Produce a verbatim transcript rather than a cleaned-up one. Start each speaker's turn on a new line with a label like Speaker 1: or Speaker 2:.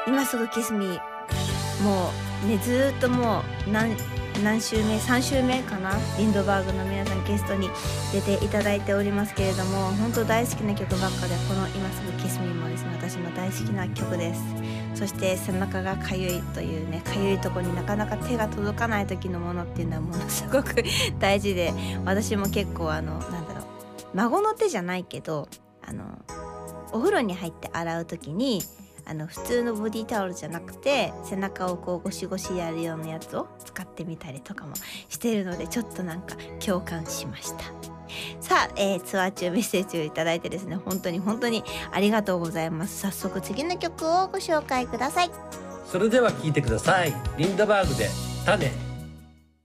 Speaker 1: 今すぐキスミもうねずっともう何何週目さん週目かな、リンドバーグの皆さんゲストに出ていただいておりますけれども、本当大好きな曲ばっかで、この今すぐキスミもですね私の大好きな曲です。そして背中がかゆいというね、かゆいところになかなか手が届かない時のものっていうのはものすごく大事で、私も結構あのなんだろう、孫の手じゃないけど、あのお風呂に入って洗う時にあの普通のボディタオルじゃなくて背中をこうゴシゴシやるようなやつを使ってみたりとかもしているので、ちょっとなんか共感しました。さあ、えー、ツアー中メッセージをいただいてですね、本当に本当にありがとうございます。早速次の曲をご紹介ください。
Speaker 2: それでは聴いてください。リンドバーグで種。